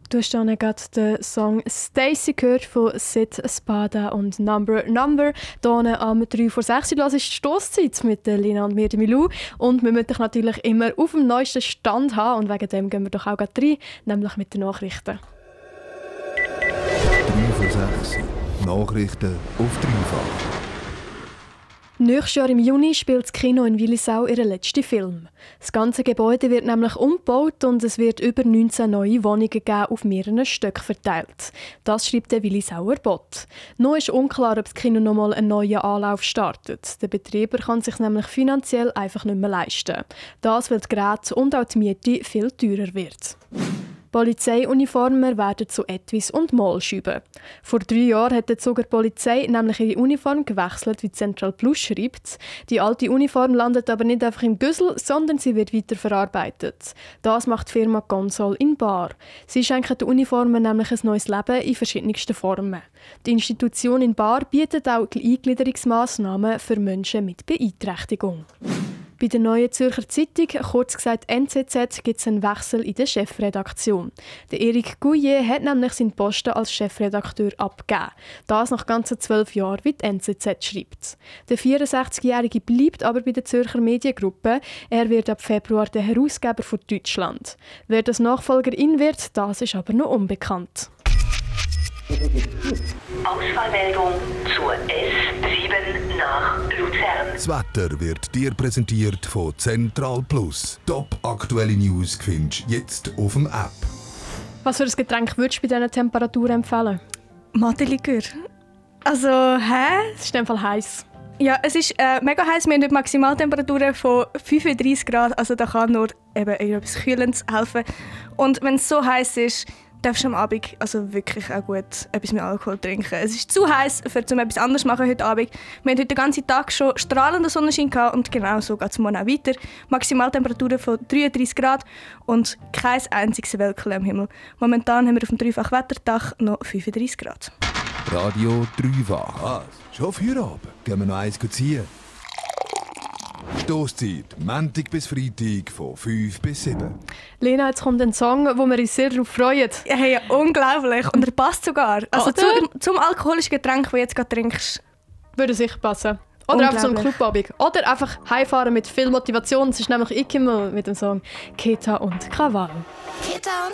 Du hast dann gerade den Song «Stacy» gehört von Sid Spada und «Number». Hier am 3 vor 6 Uhr ist die Stosszeit mit Lina und mir, Milou. Und wir müssen dich natürlich immer auf dem neuesten Stand haben. Und wegen dem gehen wir doch auch gerade rein, nämlich mit den Nachrichten. 3 vor 6. Nachrichten auf dreifach. Nächstes Jahr im Juni spielt das Kino in Willisau ihren letzten Film. Das ganze Gebäude wird nämlich umgebaut und es wird über 19 neue Wohnungen geben, auf mehreren Stöcken verteilt. Das schreibt der Willisauer Bot. Noch ist unklar, ob das Kino nochmal einen neuen Anlauf startet. Der Betreiber kann sich nämlich finanziell einfach nicht mehr leisten. Das, weil die Geräte und auch die Miete viel teurer wird. Polizeiuniformen werden zu Etwas und Maulschüben. Vor 3 Jahren hat die Zuger Polizei nämlich ihre Uniform gewechselt, wie Central Plus schreibt. Die alte Uniform landet aber nicht einfach im Güssel, sondern sie wird weiterverarbeitet. Das macht die Firma Consol in Baar. Sie schenken den Uniformen nämlich ein neues Leben in verschiedensten Formen. Die Institution in Baar bietet auch Eingliederungsmaßnahmen für Menschen mit Beeinträchtigung. Bei der Neuen Zürcher Zeitung, kurz gesagt NZZ, gibt es einen Wechsel in der Chefredaktion. Der Eric Gouillet hat nämlich seinen Posten als Chefredakteur abgegeben. Das nach ganzen 12 Jahren, wie die NZZ schreibt. Der 64-Jährige bleibt aber bei der Zürcher Mediengruppe. Er wird ab Februar der Herausgeber von Deutschland. Wer das Nachfolger wird, das ist aber noch unbekannt. Ausfallmeldung zur S7 nach Luzern. Das Wetter wird dir präsentiert von Central Plus. Top aktuelle News findest du jetzt auf dem App. Was für ein Getränk würdest du bei diesen Temperaturen empfehlen? Mate-Likör. Es ist in dem Fall heiß. Ja, es ist mega heiß. Wir haben dort Maximaltemperaturen von 35 Grad. Also da kann nur eben etwas Kühlendes helfen. Und wenn es so heiß ist, darfst du am Abend also wirklich auch gut etwas mit Alkohol trinken. Es ist zu heiß, um etwas anderes zu machen heute Abend. Wir haben heute den ganzen Tag schon strahlenden Sonnenschein gehabt und genau so geht es morgen auch weiter. Maximaltemperaturen von 33 Grad und kein einziges Wölkchen am Himmel. Momentan haben wir auf dem Dreifach-Wetterdach noch 35 Grad. Radio Dreifach. Was? Schon Feierabend? Gehen wir noch eins ziehen? Stosszeit, Montag bis Freitag von 5 bis 7. Lena, jetzt kommt ein Song, wo wir uns sehr darauf freuen. Ja, hey, unglaublich. Und er passt sogar. Also zum alkoholischen Getränk, das du jetzt gerade trinkst. Würde sicher passen. Oder einfach so ein Clubabend. Oder einfach heimfahren mit viel Motivation. Es ist nämlich Ikimmel mit dem Song «Keta und Krawall».